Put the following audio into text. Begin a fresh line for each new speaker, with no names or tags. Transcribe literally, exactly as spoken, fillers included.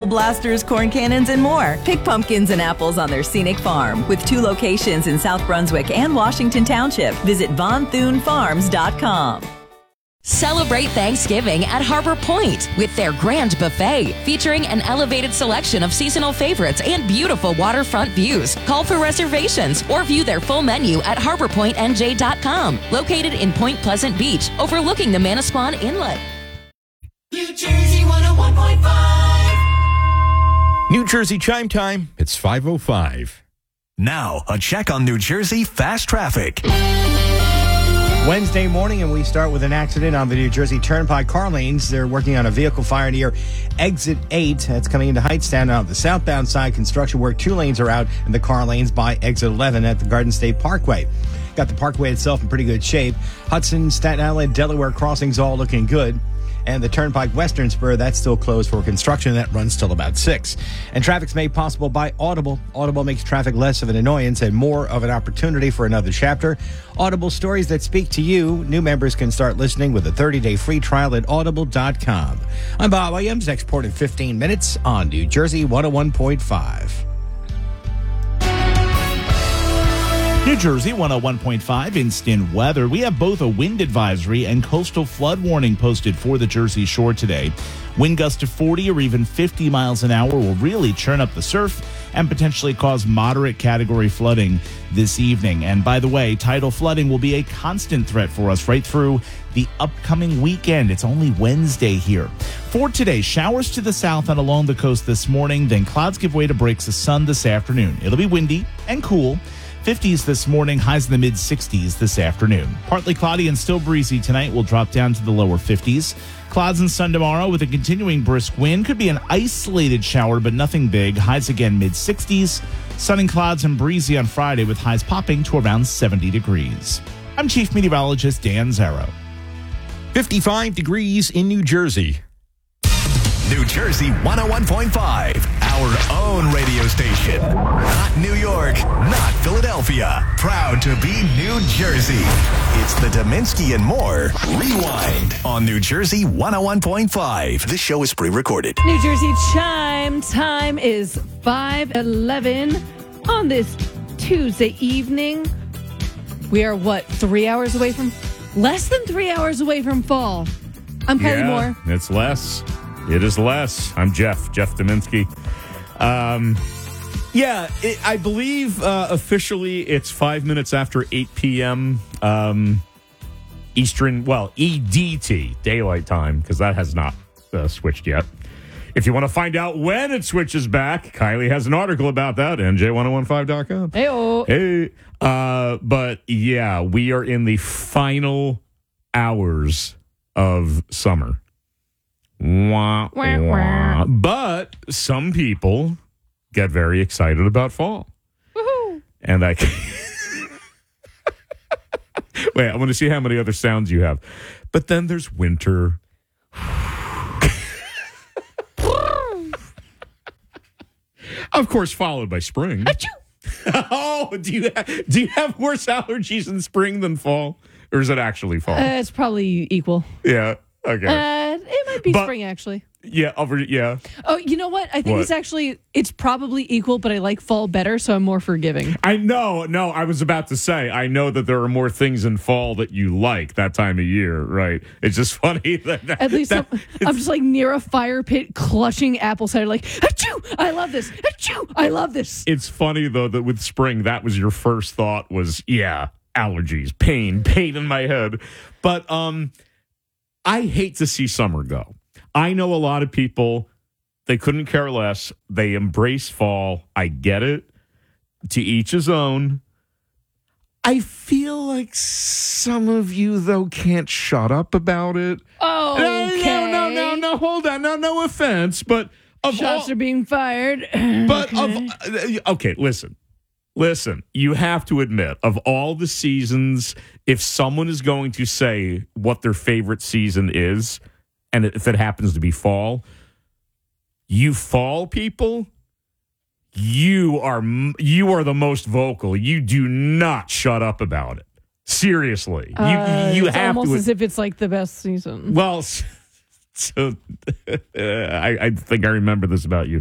blasters, corn cannons, and more. Pick pumpkins and apples on their scenic farm with two locations in South Brunswick and Washington Township. Visit von thune farms dot com.
Celebrate Thanksgiving at Harbor Point with their grand buffet featuring an elevated selection of seasonal favorites and beautiful waterfront views. Call for reservations or view their full menu at harbor point n j dot com. Located in Point Pleasant Beach, overlooking the Manasquan Inlet.
New Jersey one oh one point five.
New Jersey Chime Time. It's five oh five.
Now, a check on New Jersey fast traffic.
Wednesday morning, and we start with an accident on the New Jersey Turnpike car lanes. They're working on a vehicle fire near exit eight. That's coming into Hightstown. On the southbound side, construction work. Two lanes are out in the car lanes by exit eleven at the Garden State Parkway. Got the parkway itself in pretty good shape. Hudson, Staten Island, Delaware crossings all looking good. And the Turnpike Western Spur, that's still closed for construction. That runs till about six. And traffic's made possible by Audible. Audible makes traffic less of an annoyance and more of an opportunity for another chapter. Audible stories that speak to you. New members can start listening with a thirty-day free trial at audible dot com. I'm Bob Williams. Next report in fifteen minutes on New Jersey one oh one point five.
New Jersey one oh one point five instant weather. We have both a wind advisory and coastal flood warning posted for the Jersey Shore today. Wind gusts to forty or even fifty miles an hour will really churn up the surf and potentially cause moderate category flooding this evening. And by the way, tidal flooding will be a constant threat for us right through the upcoming weekend. It's only Wednesday here. For today, showers to the south and along the coast this morning, then clouds give way to breaks of sun this afternoon. It'll be windy and cool. fifties this morning, highs in the mid-sixties this afternoon. Partly cloudy and still breezy tonight. Will drop down to the lower fifties. Clouds and sun tomorrow with a continuing brisk wind. Could be an isolated shower, but nothing big. Highs again mid-sixties. Sun and clouds and breezy on Friday with highs popping to around seventy degrees. I'm Chief Meteorologist Dan Zarrow.
fifty-five degrees in New Jersey.
New Jersey one oh one point five, our own radio station. Not New York, not Philadelphia. Proud to be New Jersey. It's the Dominski and More Rewind on New Jersey one oh one point five. This show is pre-recorded.
New Jersey Chime time is five eleven on this Tuesday evening. We are, what, three hours away from, less than three hours away from fall. I'm Kylie
yeah,
Moore.
It's less. It is less. I'm Jeff, Jeff Dominski. Um, yeah, it, I believe uh, officially it's five minutes after eight p.m. Um, Eastern, well, E D T, daylight time, because that has not uh, switched yet. If you want to find out when it switches back, Kylie has an article about that, N J ten fifteen dot com.
Hey-o.
Hey. Uh, but, yeah, we are in the final hours of summer. Wah,
Wah, wah.
wah. But some people get very excited about fall.
Woohoo.
And I can... Wait, I want to see how many other sounds you have. But then there's winter. Of course, followed by spring. Oh, do you have, do you have worse allergies in spring than fall? Or is it actually fall?
Uh, it's probably equal.
Yeah. Okay.
Uh, it might be
But-
spring, actually.
Yeah. Over. Yeah.
Oh, you know what? I think
What?
it's actually, it's probably equal, but I like fall better, so I'm more forgiving.
I know. No, I was about to say, I know that there are more things in fall that you like that time of year, right? It's just funny that.
At least
that,
I'm, I'm just like near a fire pit clutching apple cider, like, achoo! I love this. Achoo! I love this.
It's funny, though, that with spring, that was your first thought was, yeah, allergies, pain, pain in my head. But um, I hate to see summer go. I know a lot of people, they couldn't care less. They embrace fall. I get it. To each his own. I feel like some of you, though, can't shut up about it.
Oh, okay.
No, no, no, no, hold on. No, no offense, but of
Shots
all,
are being fired.
But
okay.
of uh, okay, listen. Listen, you have to admit, of all the seasons, if someone is going to say what their favorite season is, and if it happens to be fall, you fall people, you are you are the most vocal. You do not shut up about it. Seriously,
Uh,
you you
it's
have
almost
to.
as if it's like the best season.
Well, so uh, I, I think I remember this about you.